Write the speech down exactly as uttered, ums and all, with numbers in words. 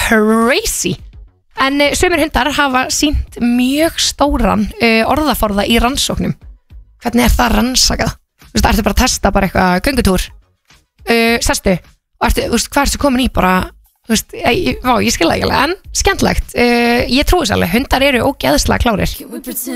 crazy. En uh, sumir hundar hafa sýnt mjög stóran uh, orðaforða í rannsóknum. Hvernig er það rannsakað? Þú veist, ertu bara að testa bara eitthvað göngutúr, uh, sestu, og ertu, þú veist, hvað ertu komin í bara, þú veist, ég, vá, ég skil það ekki alveg, en skemmtlegt. Uh, ég trúi þess alveg, hundar eru ógeðslega klárir.